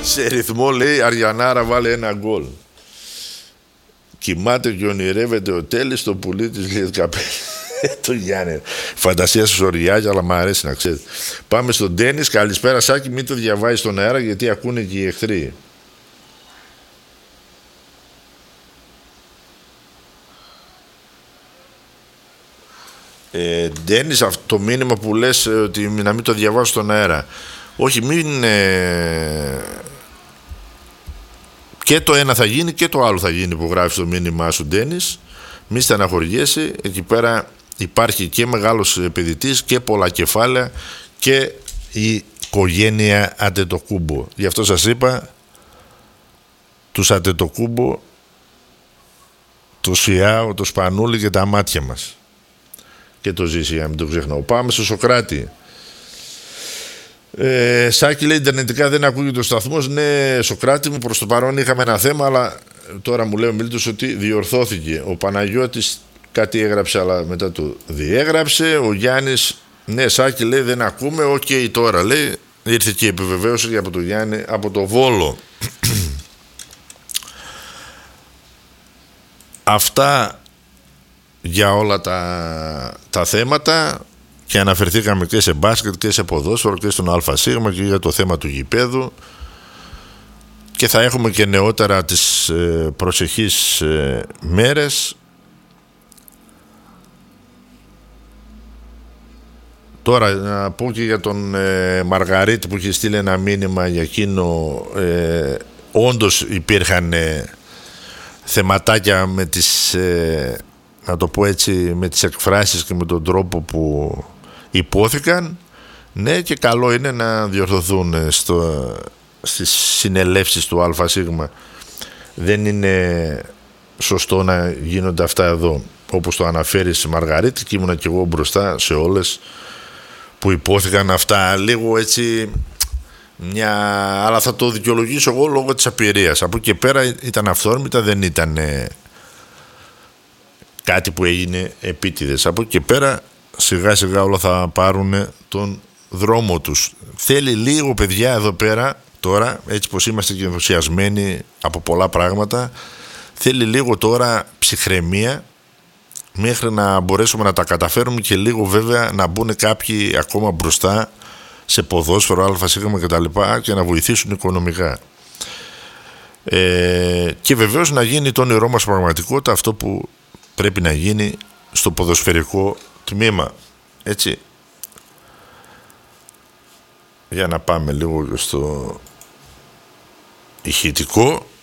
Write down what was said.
Σε ρυθμό, λέει, Αριανάρα βάλε ένα γκολ. Κοιμάται και ονειρεύεται ο Τέλης στο πουλί της Λιέτ Καπέλ. Το Γιάννη. Φαντασία σου οριάζει, αλλά μου αρέσει να ξέρετε. Πάμε στον τένις. Καλησπέρα, Σάκη. Μην το διαβάζει στον αέρα γιατί ακούνε και οι εχθροί. Ντένις, αυτό το μήνυμα που λες ότι να μην το διαβάσω στον αέρα. Όχι, μην. Και το ένα θα γίνει και το άλλο θα γίνει που γράφει το μήνυμά σου, Ντένις. Μη στεναχωριέσαι. Εκεί πέρα υπάρχει και μεγάλος επενδυτής και πολλά κεφάλαια και η οικογένεια Αντετοκούμπο. Γι' αυτό σας είπα, τους Αντετοκούμπο, το Σιάο, το Σπανούλι και τα μάτια μας. Και το Ζήση, να μην το ξεχνάω. Πάμε στο Σοκράτη. Σάκη, λέει, ιντερνετικά δεν ακούγεται ο σταθμός. Ναι, Σοκράτη μου, προς το παρόν είχαμε ένα θέμα, αλλά τώρα μου λέει ο Μίλτος ότι διορθώθηκε. Ο Παναγιώτης κάτι έγραψε, αλλά μετά το διέγραψε. Ο Γιάννης, ναι, Σάκη, λέει, δεν ακούμε. Οκ, τώρα, λέει, ήρθε και η επιβεβαίωση από τον Γιάννη από το Βόλο. Αυτά για όλα τα θέματα, και αναφερθήκαμε και σε μπάσκετ και σε ποδόσφαιρο και στον ΑΣ και για το θέμα του γηπέδου, και θα έχουμε και νεότερα τις προσεχείς μέρες. Τώρα να πω και για τον Μαργαρίτη που είχε στείλει ένα μήνυμα για εκείνο. Όντως υπήρχαν θεματάκια με τις να το πω έτσι, με τις εκφράσεις και με τον τρόπο που υπόθηκαν. Ναι, και καλό είναι να διορθωθούν στις συνελεύσεις του ΑΣ. Δεν είναι σωστό να γίνονται αυτά εδώ, όπως το αναφέρεις, Μαργαρίτη, και ήμουνα και εγώ μπροστά σε όλες που υπόθηκαν αυτά. Λίγο έτσι αλλά θα το δικαιολογήσω εγώ λόγω της απειρίας. Από εκεί και πέρα ήταν αυθόρμητα, δεν ήταν κάτι που έγινε επίτηδες. Από εκεί και πέρα σιγά σιγά όλα θα πάρουν τον δρόμο τους. Θέλει λίγο, παιδιά, εδώ πέρα τώρα, έτσι πως είμαστε και ενθουσιασμένοι από πολλά πράγματα, θέλει λίγο τώρα ψυχραιμία μέχρι να μπορέσουμε να τα καταφέρουμε, και λίγο βέβαια να μπουν κάποιοι ακόμα μπροστά σε ποδόσφαιρο, ΑΣ και τα λοιπά, και να βοηθήσουν οικονομικά. Και βεβαίως να γίνει το όνειρό μας πραγματικότητα, αυτό που πρέπει να γίνει στο ποδοσφαιρικό τμήμα. Έτσι. Για να πάμε λίγο στο ηχητικό.